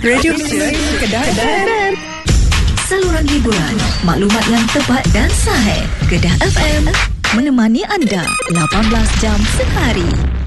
Radio Kedah FM. Saluran hiburan, maklumat yang tepat dan sahih. Kedah FM menemani anda 18 jam sehari.